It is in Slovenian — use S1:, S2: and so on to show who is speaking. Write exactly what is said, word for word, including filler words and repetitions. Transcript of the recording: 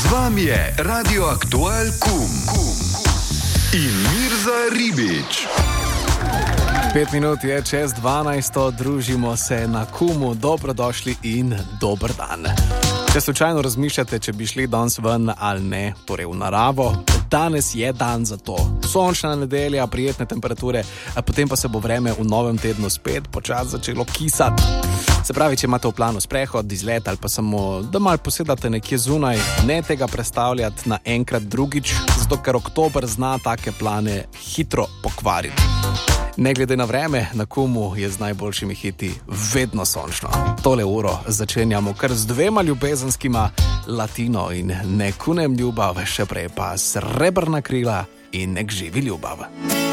S1: vami je Radio Aktual Kum in Mirza Ribič.
S2: Pet minut je čez dvanajsto, družimo se na Kumu, dobrodošli in dober dan. Če slučajno razmišljate, če bi šli danes ven ali ne, torej v naravo, danes je dan za to. Sončna nedelja, prijetne temperature, potem pa se bo vreme v novem tednu spet počasi začelo kisati. Se pravi, če imate v planu sprehod, izlet ali pa samo, da malo posedate nekje zunaj, ne tega prestavljati na enkrat drugič, zato ker oktober zna take plane hitro pokvariti. Ne glede na vreme, na Kumu je z najboljšimi hiti vedno sončno. Tole uro začenjamo kar z dvema ljubezenskima, Latino in Ne kunem ljubav, še prej pa Srebrna krila in Nek živi ljubav.